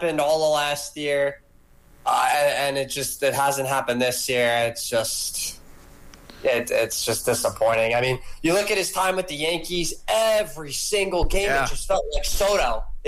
happened all of last year, and it hasn't happened this year. It's just disappointing. I mean, you look at his time with the Yankees, every single game it just felt like Soto.